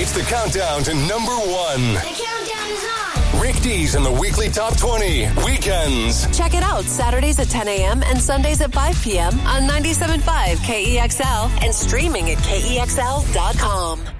It's the countdown to number one. The countdown is on. Rick Dees in the weekly top 20 weekends. Check it out Saturdays at 10 a.m. and Sundays at 5 p.m. on 97.5 KEXL and streaming at KEXL.com.